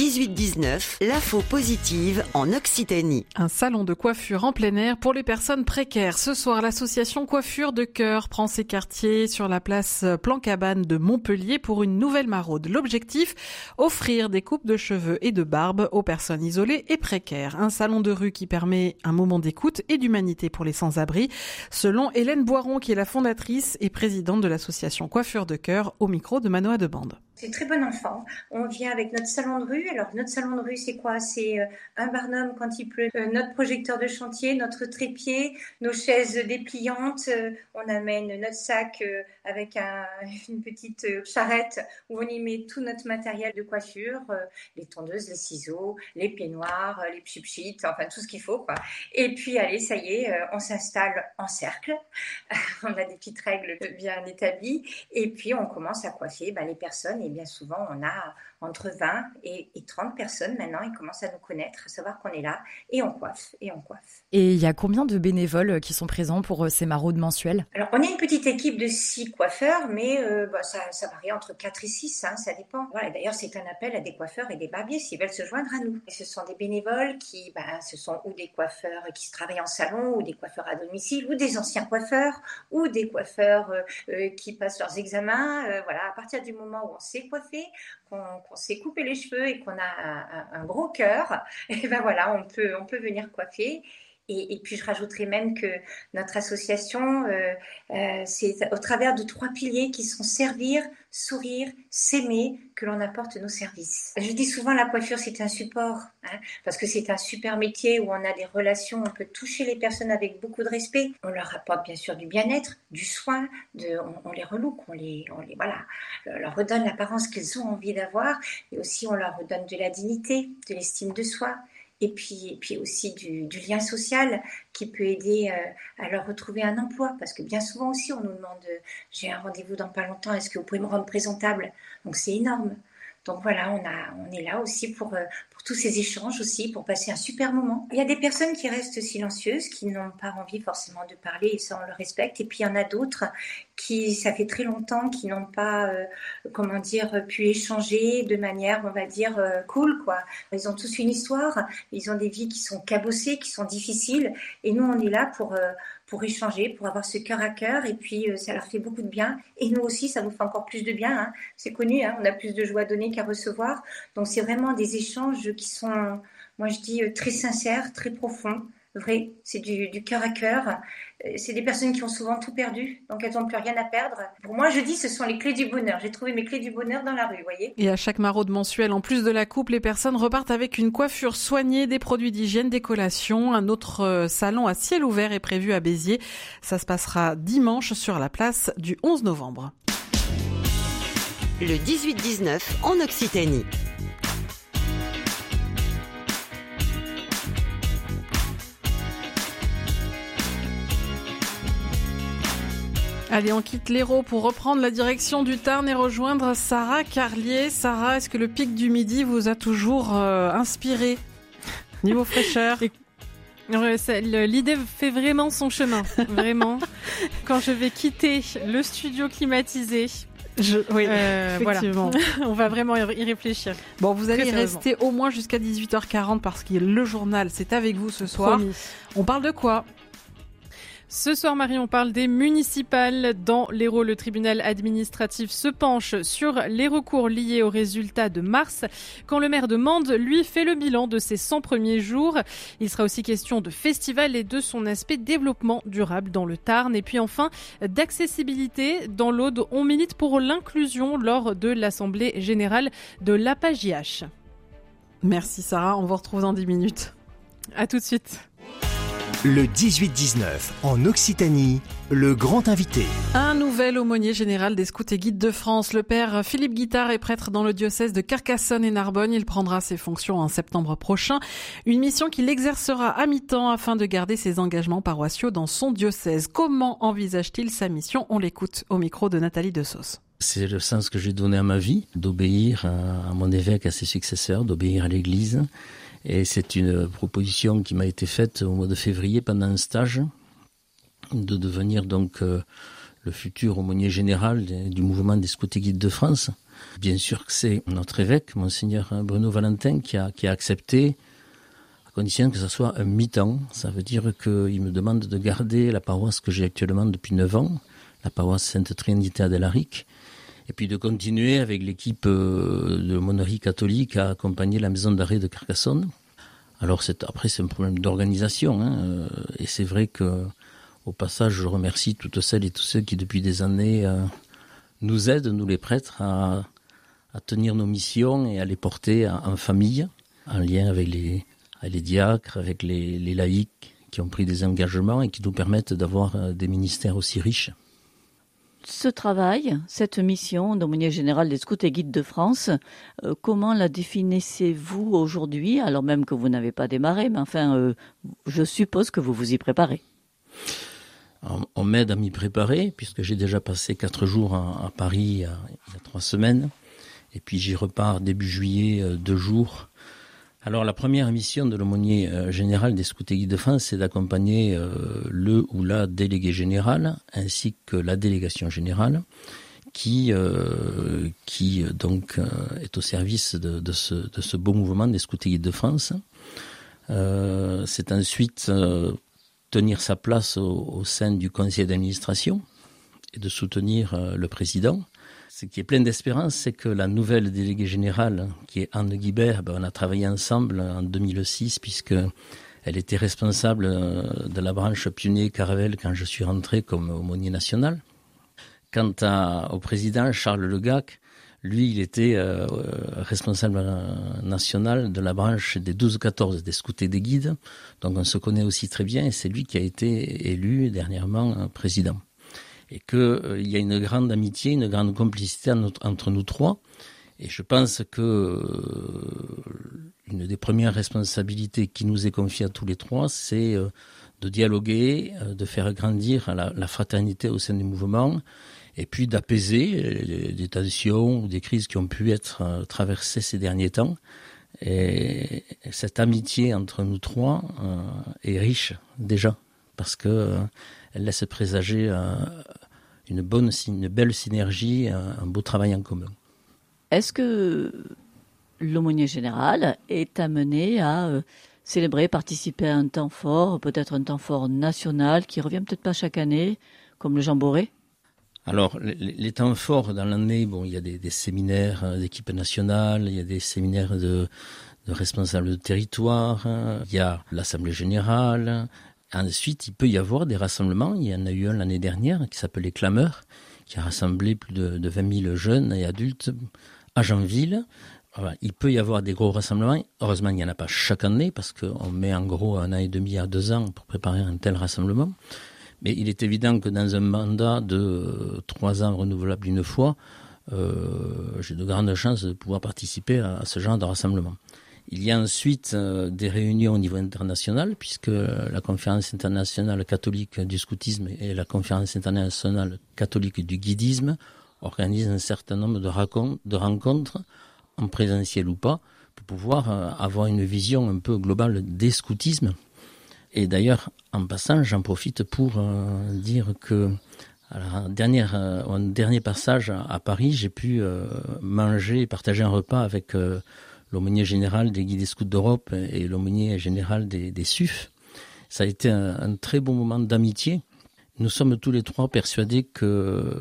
18-19, l'info positive en Occitanie. Un salon de coiffure en plein air pour les personnes précaires. Ce soir, l'association Coiffure de Cœur prend ses quartiers sur la place Plan-Cabane de Montpellier pour une nouvelle maraude. L'objectif, offrir des coupes de cheveux et de barbe aux personnes isolées et précaires. Un salon de rue qui permet un moment d'écoute et d'humanité pour les sans-abri, selon Hélène Boiron, qui est la fondatrice et présidente de l'association Coiffure de Cœur, au micro de Manoa de Bande. C'est très bon enfant. On vient avec notre salon de rue. Alors, notre salon de rue, c'est quoi ? C'est un barnum quand il pleut, notre projecteur de chantier, notre trépied, nos chaises dépliantes. On amène notre sac avec une petite charrette où on y met tout notre matériel de coiffure, les tondeuses, les ciseaux, les peignoirs, les pchipchits, enfin tout ce qu'il faut, quoi. Et puis, allez, ça y est, on s'installe en cercle. On a des petites règles bien établies. Et puis, on commence à coiffer les personnes. Et bien souvent, on a entre 20 et 30 personnes maintenant. Ils commencent à nous connaître, à savoir qu'on est là. Et on coiffe, et on coiffe. Et il y a combien de bénévoles qui sont présents pour ces maraudes mensuelles ? Alors, on est une petite équipe de 6 coiffeurs, mais ça varie entre 4 et 6, ça dépend. Voilà, d'ailleurs, c'est un appel à des coiffeurs et des barbiers s'ils veulent se joindre à nous. Et ce sont des bénévoles qui, ce sont ou des coiffeurs qui travaillent en salon, ou des coiffeurs à domicile, ou des anciens coiffeurs, ou des coiffeurs qui passent leurs examens. Voilà, à partir du moment où on s'est coiffé, qu'on s'est coupé les cheveux et qu'on a un gros cœur, et voilà, on peut venir coiffer. Et puis je rajouterais même que notre association, c'est au travers de 3 piliers qui sont servir, sourire, s'aimer, que l'on apporte nos services. Je dis souvent la coiffure c'est un support, parce que c'est un super métier où on a des relations, on peut toucher les personnes avec beaucoup de respect. On leur apporte bien sûr du bien-être, du soin, on les relook, on leur redonne l'apparence qu'ils ont envie d'avoir, et aussi on leur redonne de la dignité, de l'estime de soi. Et puis aussi du lien social qui peut aider à leur retrouver un emploi. Parce que bien souvent aussi, on nous demande « j'ai un rendez-vous dans pas longtemps, est-ce que vous pouvez me rendre présentable ?» Donc c'est énorme. Donc voilà, on est là aussi pour tous ces échanges aussi, pour passer un super moment. Il y a des personnes qui restent silencieuses, qui n'ont pas envie forcément de parler, et ça on le respecte. Et puis il y en a d'autres qui, ça fait très longtemps, qui n'ont pas, pu échanger de manière, on va dire, cool, quoi. Ils ont tous une histoire, ils ont des vies qui sont cabossées, qui sont difficiles, et nous on est là pour échanger, pour avoir ce cœur à cœur, et puis ça leur fait beaucoup de bien. Et nous aussi, ça nous fait encore plus de bien. C'est connu, on a plus de joie à donner qu'à recevoir. Donc c'est vraiment des échanges qui sont, moi je dis, très sincères, très profonds. Vrai, c'est du cœur à cœur. C'est des personnes qui ont souvent tout perdu, donc elles n'ont plus rien à perdre. Pour moi, je dis, ce sont les clés du bonheur. J'ai trouvé mes clés du bonheur dans la rue, vous voyez. Et à chaque maraude mensuelle, en plus de la coupe, les personnes repartent avec une coiffure soignée, des produits d'hygiène, des collations. Un autre salon à ciel ouvert est prévu à Béziers. Ça se passera dimanche sur la place du 11 novembre. Le 18-19 en Occitanie. Allez, on quitte l'Hérault pour reprendre la direction du Tarn et rejoindre Sarah Carlier. Sarah, est-ce que le pic du midi vous a toujours inspiré niveau fraîcheur? L'idée fait vraiment son chemin, vraiment. Quand je vais quitter le studio climatisé, oui, effectivement. Voilà. On va vraiment y réfléchir. Bon, vous allez y rester au moins jusqu'à 18h40 parce que le journal, c'est avec vous ce soir. Promis. On parle de quoi ? Ce soir, Marie, on parle des municipales. Dans l'Hérault, le tribunal administratif se penche sur les recours liés aux résultats de mars. Quand le maire de Mende, lui, fait le bilan de ses 100 premiers jours. Il sera aussi question de festival et de son aspect développement durable dans le Tarn. Et puis enfin, d'accessibilité. Dans l'Aude, on milite pour l'inclusion lors de l'Assemblée générale de l'APA-JH. Merci Sarah, on vous retrouve dans 10 minutes. À tout de suite. Le 18-19 en Occitanie, le grand invité. Un nouvel aumônier général des scouts et guides de France. Le père Philippe Guittard est prêtre dans le diocèse de Carcassonne et Narbonne. Il prendra ses fonctions en septembre prochain. Une mission qu'il exercera à mi-temps afin de garder ses engagements paroissiaux dans son diocèse. Comment envisage-t-il sa mission ? On l'écoute au micro de Nathalie Dessos. C'est le sens que j'ai donné à ma vie, d'obéir à mon évêque, à ses successeurs, d'obéir à l'Église. Et c'est une proposition qui m'a été faite au mois de février pendant un stage, de devenir donc le futur aumônier général du mouvement des scouts et guides de France. Bien sûr que c'est notre évêque, Monseigneur Bruno Valentin, qui a accepté, à condition que ça soit un mi-temps. Ça veut dire qu'il me demande de garder la paroisse que j'ai actuellement depuis 9 ans, la paroisse Sainte-Trinité d'Alaric, et puis de continuer avec l'équipe de l'aumônerie catholique à accompagner la maison d'arrêt de Carcassonne. Alors après c'est un problème d'organisation, et c'est vrai que au passage je remercie toutes celles et tous ceux qui depuis des années nous aident, nous les prêtres, à tenir nos missions et à les porter en famille, en lien avec les diacres, avec les laïcs qui ont pris des engagements et qui nous permettent d'avoir des ministères aussi riches. Ce travail, cette mission d'aumônier général des Scouts et Guides de France, comment la définissez-vous aujourd'hui, alors même que vous n'avez pas démarré, mais enfin, je suppose que vous vous y préparez. On m'aide à m'y préparer, puisque j'ai déjà passé 4 jours à Paris il y a 3 semaines, et puis j'y repars début juillet 2 jours. Alors la première mission de l'aumônier général des Scouts et Guides de France, c'est d'accompagner le ou la délégué général ainsi que la délégation générale qui donc est au service de ce beau mouvement des Scouts et Guides de France. C'est ensuite tenir sa place au sein du conseil d'administration et de soutenir le président. Ce qui est plein d'espérance, c'est que la nouvelle déléguée générale, qui est Anne Guibert, on a travaillé ensemble en 2006, puisqu'elle était responsable de la branche Pionnier-Caravelle quand je suis rentré comme aumônier national. Quant au président Charles Legac, lui, il était responsable national de la branche des 12-14 des scouts et des guides. Donc on se connaît aussi très bien, et c'est lui qui a été élu dernièrement président. Et qu'il y a une grande amitié, une grande complicité entre nous trois. Et je pense que une des premières responsabilités qui nous est confiée à tous les trois, c'est de dialoguer, de faire grandir la fraternité au sein du mouvement, et puis d'apaiser des tensions ou des crises qui ont pu être traversées ces derniers temps. Et cette amitié entre nous trois est riche déjà, parce que elle laisse présager une belle synergie, un beau travail en commun. Est-ce que l'aumônier général est amené à célébrer, participer à un temps fort, peut-être un temps fort national, qui revient peut-être pas chaque année, comme le Jamboree ? Alors, les temps forts dans l'année, il y a des séminaires d'équipe nationale, il y a des séminaires de responsables de territoire, il y a l'Assemblée générale. Ensuite, il peut y avoir des rassemblements. Il y en a eu un l'année dernière qui s'appelle les Clameurs, qui a rassemblé plus de 20 000 jeunes et adultes à Janville. Voilà. Il peut y avoir des gros rassemblements. Heureusement, il n'y en a pas chaque année, parce qu'on met en gros 1 an et demi à 2 ans pour préparer un tel rassemblement. Mais il est évident que dans un mandat de 3 ans renouvelable une fois, j'ai de grandes chances de pouvoir participer à ce genre de rassemblement. Il y a ensuite des réunions au niveau international, puisque la conférence internationale catholique du scoutisme et la conférence internationale catholique du guidisme organisent un certain nombre de rencontres, en présentiel ou pas, pour pouvoir avoir une vision un peu globale des scoutismes. Et d'ailleurs, en passant, j'en profite pour dire que au dernier passage à Paris, j'ai pu manger et partager un repas avec l'aumônier général des guides et scouts d'Europe et l'aumônier général des SUF. Ça a été un très bon moment d'amitié. Nous sommes tous les trois persuadés que